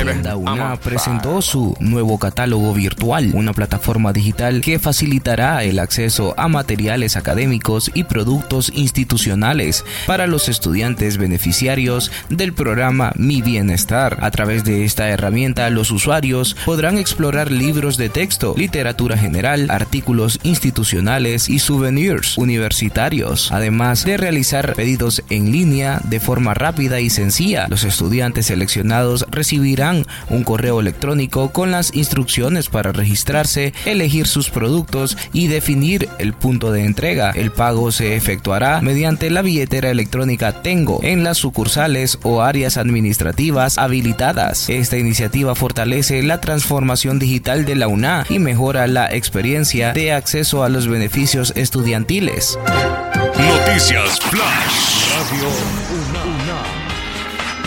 baby. La UNA presentó su nuevo catálogo virtual, una plataforma digital que facilitará el acceso a materiales académicos y productos institucionales para los estudiantes beneficiarios del programa Mi Bienestar. A través de esta herramienta, los usuarios podrán explorar libros de texto, literatura general, artículos institucionales y souvenirs universitarios, además de realizar pedidos en línea de forma rápida y sencilla. Los estudiantes seleccionados recibirán un correo electrónico con las instrucciones para registrarse, elegir sus productos y definir el punto de entrega. El pago se efectuará mediante la billetera electrónica Tengo en las sucursales o áreas administrativas habilitadas. Esta iniciativa fortalece la transformación digital de la UNA y mejora la experiencia de acceso a los beneficios estudiantiles. Noticias Flash Radio.